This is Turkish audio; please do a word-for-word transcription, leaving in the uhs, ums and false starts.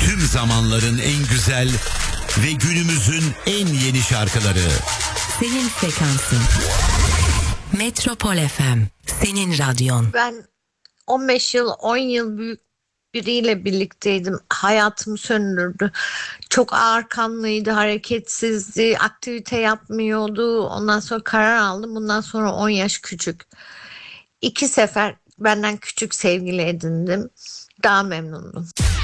Tüm zamanların en güzel ve günümüzün en yeni şarkıları. Senin frekansın. Metropol F M. Senin radyon. Ben on beş yıl, on yıl büyük biriyle birlikteydim. Hayatımı söndürdü. Çok ağırkanlıydı, hareketsizdi, aktivite yapmıyordu. Ondan sonra karar aldım. Bundan sonra on yaş küçük. İki sefer benden küçük sevgili edindim. Daha memnundum.